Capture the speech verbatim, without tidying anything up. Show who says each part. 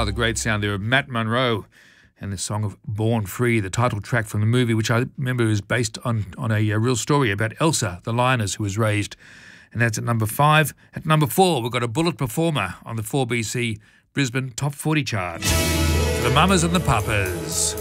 Speaker 1: Ah, the great sound there of Matt Monro and the song of Born Free, the title track from the movie, which I remember is based on, on a, a real story about Elsa, the lioness who was raised. And that's at number five. At number four, we've got a Bullet Performer on the four B C Brisbane Top forty chart. The Mamas and the Papas.